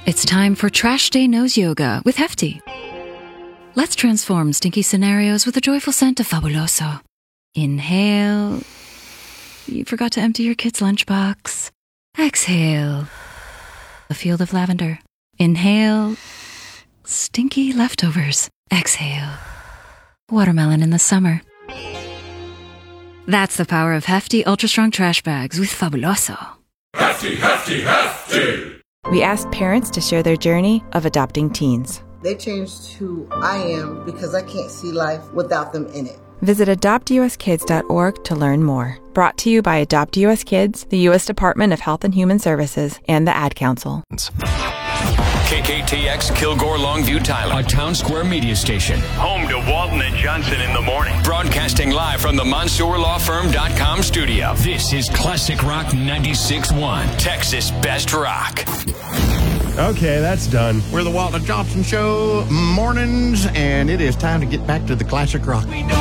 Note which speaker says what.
Speaker 1: It's time for Trash Day Nose Yoga with Hefty. Let's transform stinky scenarios with the joyful scent of Fabuloso. Inhale. You forgot to empty your kid's lunchbox. Exhale. A field of lavender. Inhale. Stinky leftovers. Exhale. Watermelon in the summer. That's the power of Hefty Ultra Strong Trash Bags with Fabuloso.
Speaker 2: Hefty, Hefty, Hefty!
Speaker 3: We asked parents to share their journey of adopting teens.
Speaker 4: They changed who I am because I can't see life without them in it.
Speaker 3: Visit adoptuskids.org to learn more. Brought to you by Adopt US Kids, the U.S. Department of Health and Human Services, and the Ad Council.
Speaker 5: KKTX Kilgore Longview Tyler, a Town Square media station.
Speaker 6: Home to Walton and Johnson in the morning.
Speaker 5: Broadcasting live from the MonsourLawFirm.com studio. This is Classic Rock 96.1, Texas Best Rock.
Speaker 7: Okay, that's done.
Speaker 8: We're the Walton and Johnson Show mornings, and it is time to get back to the classic rock.